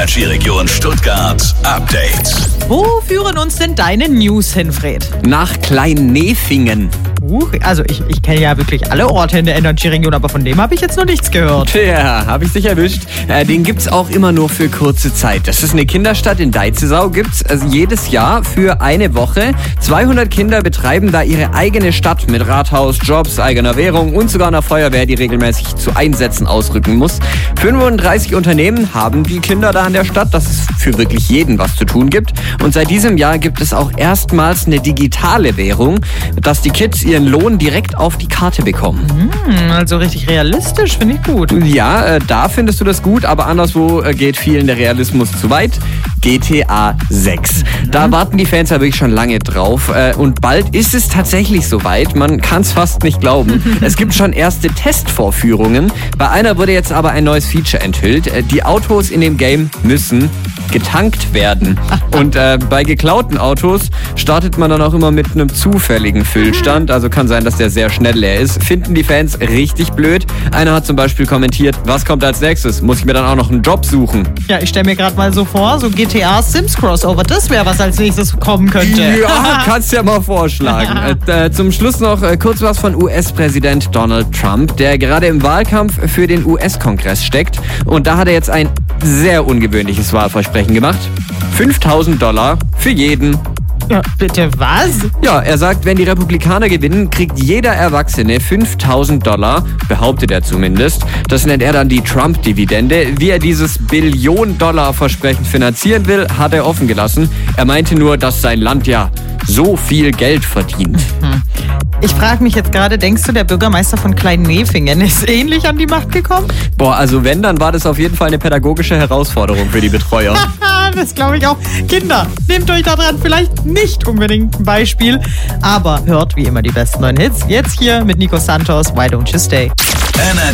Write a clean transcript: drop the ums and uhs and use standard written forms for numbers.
Energy-Region Stuttgart Update. Wo führen uns denn deine News hin, Fred? Nach Klein-Nefingen. Also ich kenne ja wirklich alle Orte in der Energy-Region, aber von dem habe ich jetzt noch nichts gehört. Tja, habe ich dich erwischt. Den gibt's auch immer nur für kurze Zeit. Das ist eine Kinderstadt in Deizisau. Gibt's also jedes Jahr für eine Woche. 200 Kinder betreiben da ihre eigene Stadt mit Rathaus, Jobs, eigener Währung und sogar einer Feuerwehr, die regelmäßig zu Einsätzen ausrücken muss. 35 Unternehmen haben die Kinder da in der Stadt, dass es für wirklich jeden was zu tun gibt. Und seit diesem Jahr gibt es auch erstmals eine digitale Währung, dass die Kids ihren Lohn direkt auf die Karte bekommen. Also richtig realistisch, finde ich gut. Ja, da findest du das gut, aber anderswo geht vielen der Realismus zu weit. GTA 6. Da warten die Fans ja wirklich schon lange drauf. Und bald ist es tatsächlich soweit. Man kann es fast nicht glauben. Es gibt schon erste Testvorführungen. Bei einer wurde jetzt aber ein neues Feature enthüllt. Die Autos in dem Game müssen getankt werden. Und bei geklauten Autos startet man dann auch immer mit einem zufälligen Füllstand. Also kann sein, dass der sehr schnell leer ist. Finden die Fans richtig blöd. Einer hat zum Beispiel kommentiert, was kommt als nächstes? Muss ich mir dann auch noch einen Job suchen? Ja, ich stelle mir gerade mal so vor, so GTA Sims Crossover, das wäre was als nächstes kommen könnte. Ja, kannst ja mal vorschlagen. Zum Schluss noch kurz was von US-Präsident Donald Trump, der gerade im Wahlkampf für den US-Kongress steckt. Und da hat er jetzt ein sehr ungewöhnliches Wahlversprechen gemacht. $5.000 für jeden. Ja, bitte was? Ja, er sagt, wenn die Republikaner gewinnen, kriegt jeder Erwachsene $5.000, behauptet er zumindest. Das nennt er dann die Trump-Dividende. Wie er dieses Billion-Dollar-Versprechen finanzieren will, hat er offen gelassen. Er meinte nur, dass sein Land ja so viel Geld verdient. Ich frage mich jetzt gerade, denkst du, der Bürgermeister von Klein-Nefingen ist ähnlich an die Macht gekommen? Boah, also wenn, dann war das auf jeden Fall eine pädagogische Herausforderung für die Betreuer. Das glaube ich auch. Kinder, nehmt euch daran vielleicht nicht unbedingt ein Beispiel, aber hört wie immer die besten neuen Hits. Jetzt hier mit Nico Santos, Why Don't You Stay?